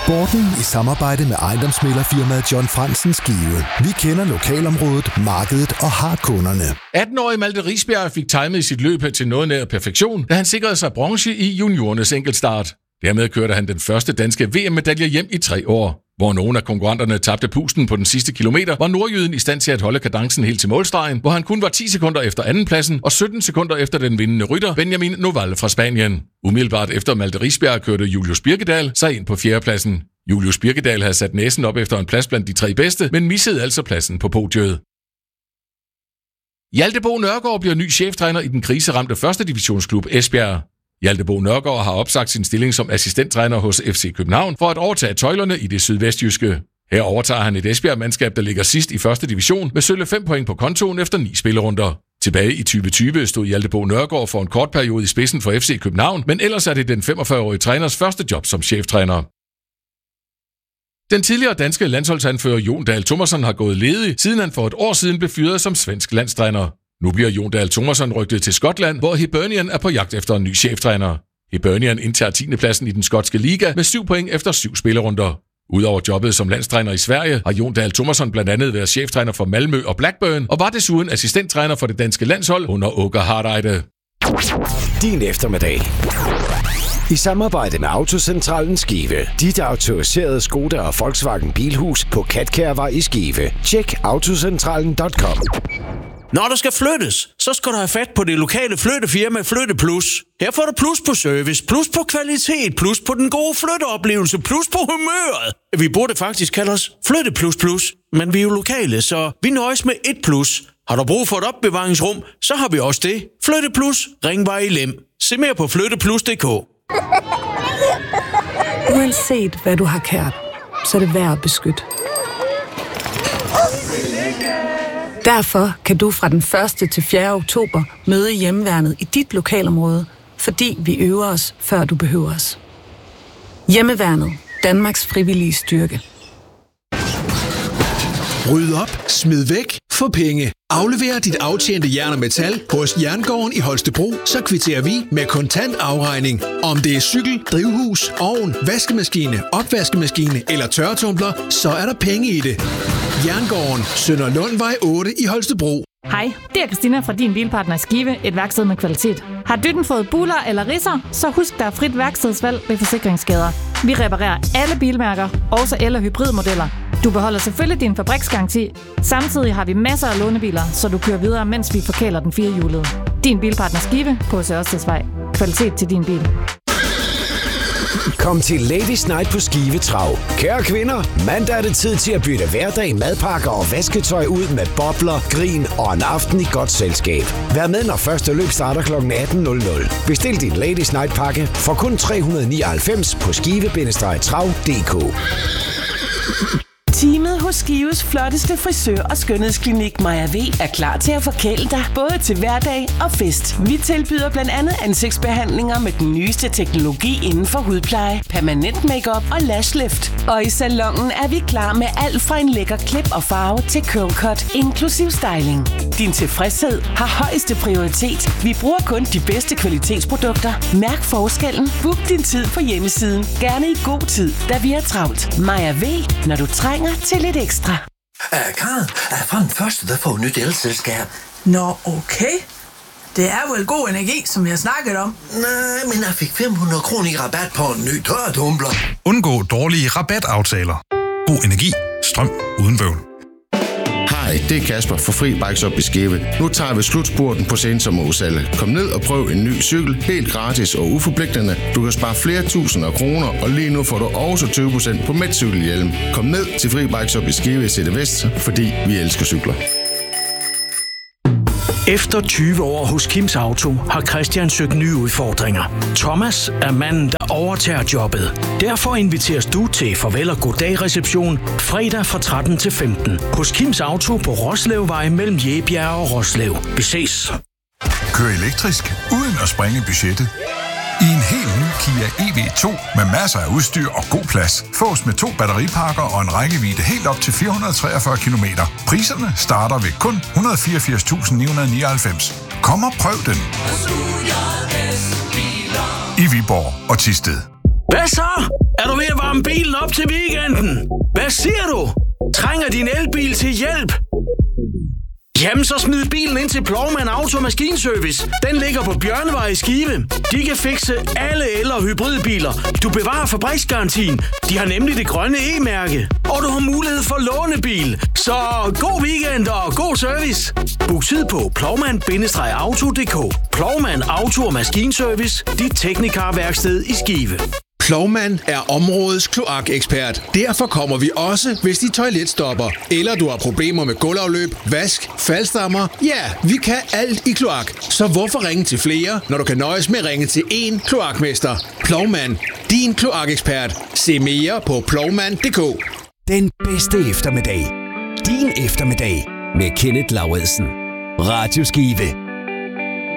Sporten i samarbejde med ejendomsmæglerfirmaet John Fransen Skive. Vi kender lokalområdet, markedet og har kunderne. 18-årige Malte Risbjerg fik timet i sit løb til noget nær perfektion, da han sikrede sig bronze i juniorernes enkeltstart. Dermed kørte han den første danske VM-medalje hjem i 3 år. Hvor nogle af konkurrenterne tabte pusten på den sidste kilometer, var nordjyden i stand til at holde kadencen helt til målstregen, hvor han kun var 10 sekunder efter andenpladsen og 17 sekunder efter den vindende rytter Benjamin Noval fra Spanien. Umiddelbart efter Malte Risbjerg kørte Julius Birkedal sig ind på 4. pladsen. Julius Birkedal havde sat næsen op efter en plads blandt de 3 bedste, men missede altså pladsen på podiet. Hjalte Bo Nørgaard bliver ny cheftræner i den kriseramte 1. divisionsklub Esbjerg. Hjalte Bo Nørgaard har opsagt sin stilling som assistenttræner hos FC København for at overtage tøjlerne i det sydvestjyske. Her overtager han et Esbjerg-mandskab, der ligger sidst i 1. division med sølle 5 point på kontoen efter 9 spillerunder. Tilbage i 2020 stod Hjalte Bo Nørgaard for en kort periode i spidsen for FC København, men ellers er det den 45-årige træners første job som cheftræner. Den tidligere danske landsholdsanfører Jon Dahl Tomasson har gået ledig, siden han for et år siden blev fyret som svensk landstræner. Nu bliver Jon Dahl Tomasson rygtet til Skotland, hvor Hibernian er på jagt efter en ny cheftræner. Hibernian indtager 10. pladsen i den skotske liga med 7 point efter 7 spillerunder. Udover jobbet som landstræner i Sverige, har Jon Dahl Tomasson blandt andet været cheftræner for Malmö og Blackburn, og var desuden assistenttræner for det danske landshold under Åke Hareide. Din eftermiddag. I samarbejde med Autocentralen Skive. Dit autoriserede Skoda og Volkswagen Bilhus på Katkærvej i Skive. Tjek autocentralen.com. Når der skal flyttes, så skal du have fat på det lokale flyttefirma Flytte Plus. Her får du plus på service, plus på kvalitet, plus på den gode flytteoplevelse, plus på humøret. Vi burde faktisk kalde os Flytte Plus Plus, men vi er jo lokale, så vi nøjes med 1 plus. Har du brug for et opbevaringsrum, så har vi også det. Flytte Plus, Ringvej i Lem. Se mere på flytteplus.dk. Uanset hvad du har kært, så er det værd at beskytte. Derfor kan du fra den 1. til 4. oktober møde Hjemmeværnet i dit lokalområde, fordi vi øver os, før du behøver os. Hjemmeværnet. Danmarks frivillige styrke. Ryd op, smid væk, få penge. Aflever dit aftjente jern og metal hos Jerngården i Holstebro, så kvitterer vi med kontant afregning. Om det er cykel, drivhus, ovn, vaskemaskine, opvaskemaskine eller tørretumbler, så er der penge i det. Jerngården, Sønder Lundvej 8 i Holstebro. Hej, det er Christina fra Din Bilpartner i Skive, et værksted med kvalitet. Har dytten fået buler eller ridser, så husk, der er frit værkstedsvalg ved forsikringsskader. Vi reparerer alle bilmærker, også el- og hybridmodeller. Du beholder selvfølgelig din fabriksgaranti. Samtidig har vi masser af lånebiler, så du kører videre, mens vi forkæler den 4-hjulede. Din Bilpartner Skive på Ørstedsvej. Kvalitet til din bil. Kom til Ladies Night på Skive Trav. Kære kvinder, mandag er det tid til at bytte hverdag, madpakker og vasketøj ud med bobler, grin og en aften i godt selskab. Vær med, når første løb starter kl. 18.00. Bestil din Ladies Night pakke for kun 399 på skive-trav.dk. Teamet hos Skives flotteste frisør- og skønhedsklinik Maja V er klar til at forkæle dig både til hverdag og fest. Vi tilbyder blandt andet ansigtsbehandlinger med den nyeste teknologi inden for hudpleje, permanent makeup og lashlift. Og i salonen er vi klar med alt fra en lækker klip og farve til curlcut, inklusiv styling. Din tilfredshed har højeste prioritet. Vi bruger kun de bedste kvalitetsprodukter. Mærk forskellen. Book din tid på hjemmesiden. Gerne i god tid, da vi er travlt. Maja V, når du trænger til lidt ekstra. Karen, fra den første, der får nyt elselskab. Nå, okay. Det er vel god energi, som jeg snakket om. Nej, men jeg fik 500 kroner i rabat på en ny tørretumbler. Undgå dårlige rabataftaler. God energi. Strøm uden bøvl. Hej, det er Kasper fra Fri Bikes op i Skive. Nu tager vi slutspurten på sensommerudsalget. Kom ned og prøv en ny cykel, helt gratis og uforpligtende. Du kan spare flere tusinder af kroner, og lige nu får du også 20% på Metcykelhjelm. Kom ned til Fri Bikes op i Skive i Sætte Vest, fordi vi elsker cykler. Efter 20 år hos Kims Auto har Christian søgt nye udfordringer. Thomas er manden, der overtager jobbet. Derfor inviteres du til farvel og goddag-reception fredag fra 13 til 15 hos Kims Auto på Roslevvej mellem Jebjerg og Roslev. Vi ses. Kør elektrisk uden at sprænge budgettet. I en helt ny Kia EV2 med masser af udstyr og god plads. Fås med 2 batteripakker og en rækkevidde helt op til 443 km. Priserne starter ved kun 184.999. Kom og prøv den. I Viborg og Thisted. Hvad så? Er du ved at varme bilen op til weekenden? Hvad siger du? Trænger din elbil til hjælp? Jamen, så smid bilen ind til Plovmand Auto Maskinservice. Den ligger på Bjørnevej i Skive. De kan fikse alle el- og hybridbiler. Du bevarer fabriksgarantien. De har nemlig det grønne E-mærke. Og du har mulighed for lånebil. Så god weekend og god service. Book tid på plovmand-auto.dk. Plovmand Auto Maskinservice. Dit teknikerværksted i Skive. Plovmand er områdets kloakekspert. Derfor kommer vi også, hvis dit toilet stopper, eller du har problemer med gulvafløb, vask, faldstammer. Ja, vi kan alt i kloak. Så hvorfor ringe til flere, når du kan nøjes med at ringe til én kloakmester? Plovmand, din kloakekspert. Se mere på plovmand.dk. Den bedste eftermiddag. Din eftermiddag med Kenneth Lauridsen. Radio Skive.